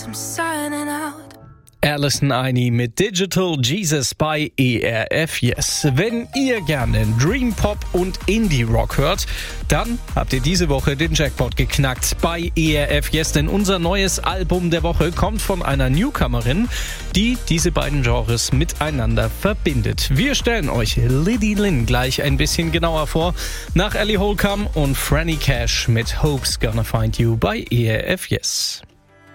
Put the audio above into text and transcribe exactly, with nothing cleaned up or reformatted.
I'm signing out. Alison Einey mit Digital Jesus bei E R F Yes. Wenn ihr gerne Dream Pop und Indie Rock hört, dann habt ihr diese Woche den Jackpot geknackt bei E R F Yes, denn unser neues Album der Woche kommt von einer Newcomerin, die diese beiden Genres miteinander verbindet. Wir stellen euch Lady Lynn gleich ein bisschen genauer vor, nach Ellie Holcomb und Franny Cash mit Hope's Gonna Find You bei E R F Yes.